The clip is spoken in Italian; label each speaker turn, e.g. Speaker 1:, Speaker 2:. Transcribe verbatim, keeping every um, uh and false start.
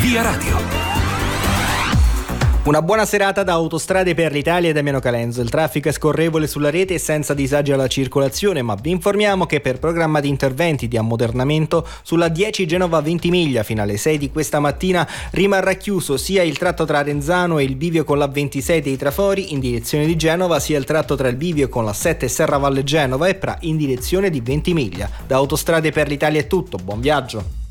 Speaker 1: Via Radio.
Speaker 2: Una buona serata da Autostrade per l'Italia e Damiano Calenzo. Il traffico è scorrevole sulla rete e senza disagi alla circolazione, ma vi informiamo che per programma di interventi di ammodernamento sulla dieci Genova Ventimiglia fino alle sei di questa mattina rimarrà chiuso sia il tratto tra Renzano e il bivio con la ventisei dei Trafori in direzione di Genova, sia il tratto tra il bivio con la sette Serravalle Genova e Pra in direzione di Ventimiglia. Da Autostrade per l'Italia è tutto, buon viaggio.